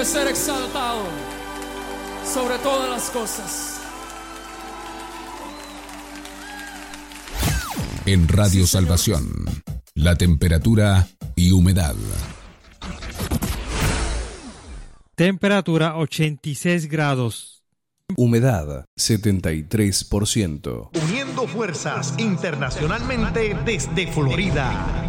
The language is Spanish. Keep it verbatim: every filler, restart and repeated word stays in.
de ser exaltado sobre todas las cosas. En Radio Salvación, la temperatura y humedad. Temperatura ochenta y seis grados. Humedad setenta y tres por ciento. Uniendo fuerzas internacionalmente desde Florida.